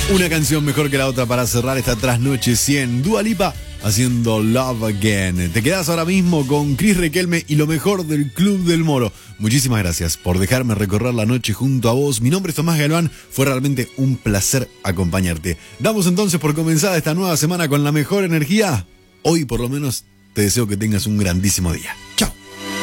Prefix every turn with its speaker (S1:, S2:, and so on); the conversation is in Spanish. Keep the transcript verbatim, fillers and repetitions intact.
S1: Una canción mejor que la otra para cerrar esta trasnoche cien. Dua Lipa haciendo Love Again. Te quedas ahora mismo con Cris Riquelme y lo mejor del Club del Moro. Muchísimas gracias por dejarme recorrer la noche junto a vos. Mi nombre es Tomás Galván. Fue realmente un placer acompañarte. Damos entonces por comenzada esta nueva semana con la mejor energía. Hoy por lo menos te deseo que tengas un grandísimo día. Chao.